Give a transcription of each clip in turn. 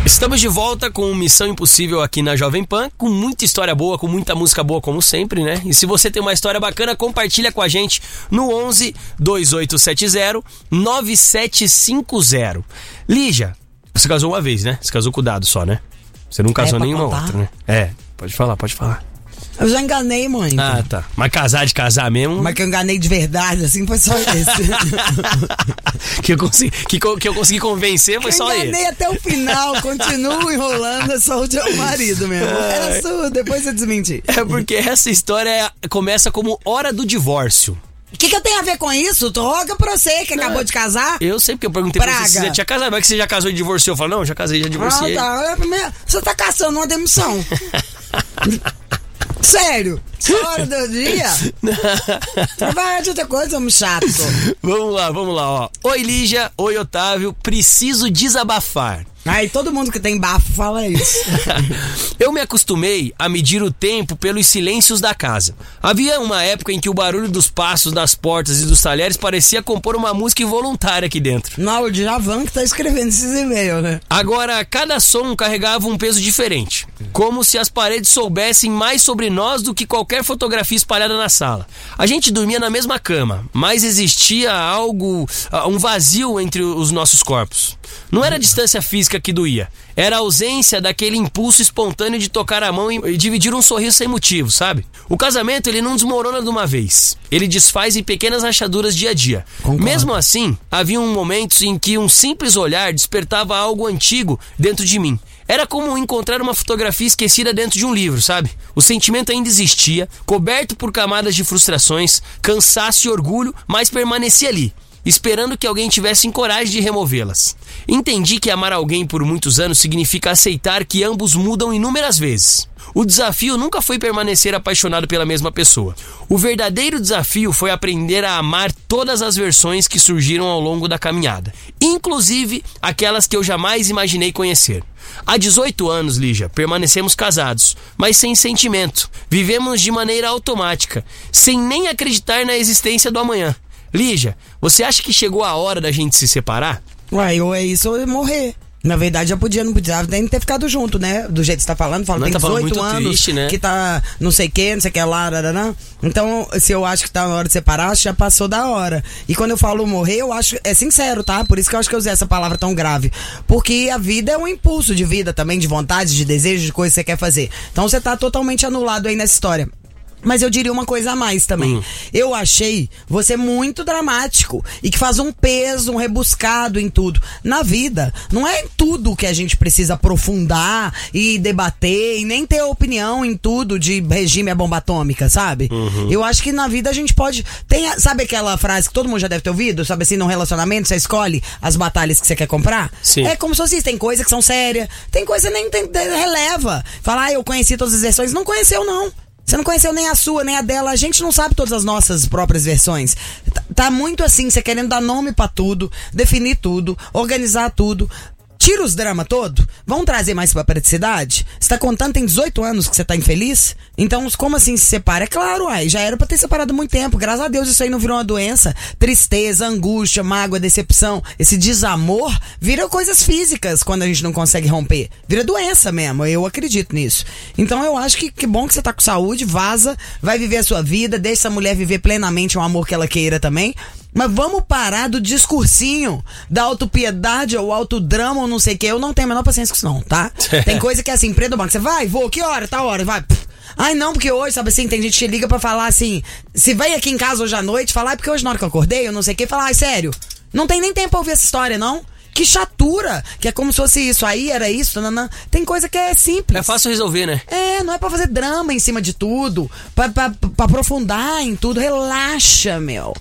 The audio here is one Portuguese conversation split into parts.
Estamos de volta com Missão Impossível aqui na Jovem Pan, com muita história boa, com muita música boa como sempre, né? E se você tem uma história bacana, compartilha com a gente no 11 2870 9750. Lígia, você casou uma vez, né? Você casou com o Dado só, né? Você não casou nenhuma outra, né? Pode falar. Eu já enganei, mãe. Ah, tá. Mas casar de casar mesmo... Mas que eu enganei de verdade, assim, foi só esse. que eu consegui convencer foi só ele. Eu enganei até o final, continuo enrolando, é só o teu marido mesmo. Era sua, depois você desmentir. É porque essa história começa como hora do divórcio. O que eu tenho a ver com isso? Droga pra você que acabou de casar. Eu sei, porque eu perguntei pra você se você já tinha casado. Mas que você já casou e divorciou. Eu falo, não, já casei, já divorciei. Ah, tá. Você tá caçando uma demissão. Sério? Hora do dia? Vai de outra coisa, homem chato. Vamos lá, ó. Oi, Lígia. Oi, Otávio. Preciso desabafar. Aí todo mundo que tem bafo fala isso. Eu me acostumei a medir o tempo pelos silêncios da casa. Havia uma época em que o barulho dos passos das portas e dos talheres parecia compor uma música involuntária aqui dentro. Não, o Djavan que tá escrevendo esses e-mails, né? Agora, cada som carregava um peso diferente. Como se as paredes soubessem mais sobre nós do que qualquer fotografia espalhada na sala. A gente dormia na mesma cama, mas existia um vazio entre os nossos corpos. Não era a distância física que doía, era a ausência daquele impulso espontâneo de tocar a mão e dividir um sorriso sem motivo, sabe? O casamento, ele não desmorona de uma vez, ele desfaz em pequenas rachaduras dia a dia. Concordo. Mesmo assim, haviam momentos em que um simples olhar despertava algo antigo dentro de mim. Era como encontrar uma fotografia esquecida dentro de um livro, sabe? O sentimento ainda existia, coberto por camadas de frustrações, cansaço e orgulho, mas permanecia ali, esperando que alguém tivesse coragem de removê-las. Entendi que amar alguém por muitos anos significa aceitar que ambos mudam inúmeras vezes. O desafio nunca foi permanecer apaixonado pela mesma pessoa. O verdadeiro desafio foi aprender a amar todas as versões que surgiram ao longo da caminhada, inclusive aquelas que eu jamais imaginei conhecer. Há 18 anos, Lígia, permanecemos casados, mas sem sentimento. Vivemos de maneira automática, sem nem acreditar na existência do amanhã. Lígia, você acha que chegou a hora da gente se separar? Uai, ou é isso ou é morrer. Na verdade, já não podia nem ter ficado junto, né? Do jeito que você tá falando, tem 18 anos, triste, né? Que tá não sei o que lá, né? Então, se eu acho que tá na hora de separar, acho que já passou da hora. E quando eu falo morrer, eu acho, é sincero, tá? Por isso que eu acho que eu usei essa palavra tão grave. Porque a vida é um impulso de vida também, de vontade, de desejo, de coisa que você quer fazer. Então você tá totalmente anulado aí nessa história. Mas eu diria uma coisa a mais também. Eu achei você muito dramático e que faz um peso, um rebuscado em tudo. Na vida, não é em tudo que a gente precisa aprofundar e debater e nem ter opinião em tudo de regime a bomba atômica, sabe? Eu acho que na vida a gente pode... sabe aquela frase que todo mundo já deve ter ouvido? Sabe assim, num relacionamento você escolhe as batalhas que você quer comprar? Sim. É como se fosse isso. Tem coisas que são sérias, tem coisa que nem releva. Falar, eu conheci todas as versões. Não conheceu, não. Você não conheceu nem a sua, nem a dela. A gente não sabe todas as nossas próprias versões. Tá muito assim, você querendo dar nome pra tudo, definir tudo, organizar tudo. Tira os dramas todo. Vamos trazer mais pra praticidade? Você tá contando, tem 18 anos que você tá infeliz? Então, como assim se separa? É claro, já era pra ter separado há muito tempo. Graças a Deus isso aí não virou uma doença. Tristeza, angústia, mágoa, decepção. Esse desamor vira coisas físicas quando a gente não consegue romper. Vira doença mesmo, eu acredito nisso. Então eu acho que bom que você tá com saúde, vaza, vai viver a sua vida, deixa essa mulher viver plenamente um amor que ela queira também. Mas vamos parar do discursinho da autopiedade ou autodrama ou não sei o que. Eu não tenho a menor paciência com isso não, tá? Tem coisa que é assim, preto do banco. Você vai, vou, que hora? Tá hora, vai. Ai não, porque hoje, sabe assim, tem gente que liga pra falar assim, se vem aqui em casa hoje à noite, falar, porque hoje na hora que eu acordei, eu não sei o que, falar, ai sério, não tem nem tempo pra ouvir essa história, não? Que chatura, que é como se fosse isso, aí era isso, nanã. Tem coisa que é simples. É fácil resolver, né? Não é pra fazer drama em cima de tudo, pra aprofundar em tudo. Relaxa, meu.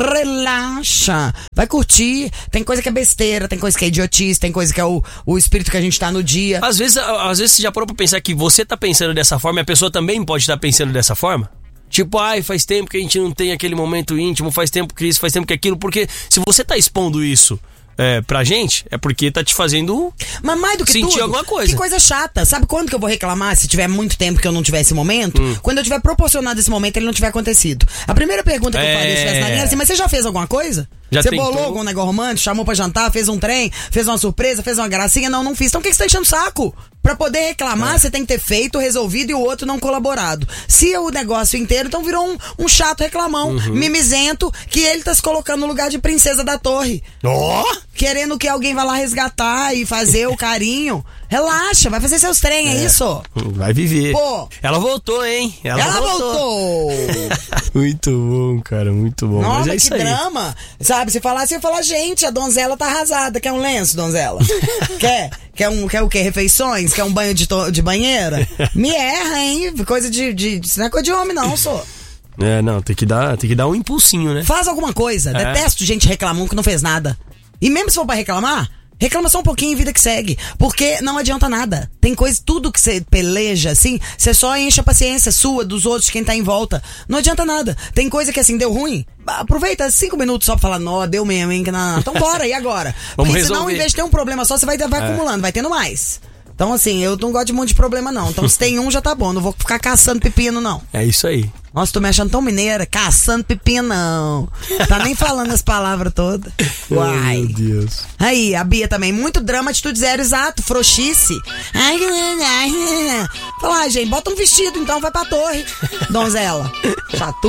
Relaxa. Vai curtir. Tem coisa que é besteira, tem coisa que é idiotice, tem coisa que é o espírito que a gente tá no dia. Às vezes você já parou pra pensar que você tá pensando dessa forma e a pessoa também pode estar pensando dessa forma? Tipo, faz tempo que a gente não tem aquele momento íntimo, faz tempo que isso, faz tempo que aquilo, porque se você tá expondo isso pra gente, é porque tá te fazendo mas mais do que sentir tudo, alguma coisa. Que coisa chata. Sabe quando que eu vou reclamar se tiver muito tempo que eu não tiver esse momento? Quando eu tiver proporcionado esse momento, ele não tiver acontecido. A primeira pergunta que eu faria se tivesse na linha era assim, mas você já fez alguma coisa? Já Você tentou? bolou algum negócio romântico, chamou pra jantar, fez um trem, fez uma surpresa, fez uma gracinha? Não fiz. Então o que você tá enchendo o saco? Pra poder reclamar, você tem que ter feito, resolvido e o outro não colaborado. Se o negócio inteiro, então virou um chato reclamão, mimizento, que ele tá se colocando no lugar de princesa da torre. Querendo que alguém vá lá resgatar e fazer o carinho. Relaxa, vai fazer seus trem, é isso? Vai viver. Pô. Ela voltou, hein? Ela voltou! Muito bom, cara, muito bom. Nossa, Mas é que isso aí. drama. Sabe, se falar, você ia falar, gente, a donzela tá arrasada. Quer um lenço, donzela? Quer o quê? Refeições? Quer um banho de banheira? Me erra, hein? Coisa isso não é coisa de homem, não, só. Não, tem que dar um impulsinho, né? Faz alguma coisa. Detesto gente reclamando que não fez nada. E mesmo se for pra reclamar, reclama só um pouquinho e vida que segue. Porque não adianta nada. Tem coisa, tudo que você peleja, assim, você só enche a paciência sua, dos outros, de quem tá em volta. Não adianta nada. Tem coisa que, assim, deu ruim. Aproveita 5 minutos só pra falar, nó, deu mesmo, hein? Não. Então bora, e agora? Vamos Porque resolver. senão, em vez de ter um problema só, você vai acumulando, vai tendo mais. Então, assim, eu não gosto de um monte de problema, não. Então, se tem um, já tá bom. Não vou ficar caçando pepino, não. É isso aí. Nossa, tô me achando tão mineira. Caçando pepino, não. Tá nem falando as palavras todas. Uai. Ai, meu Deus. Aí, a Bia também. Muito drama, atitude zero, exato. Frouxice. Fala, gente, bota um vestido, então vai pra torre. Donzela. Chato.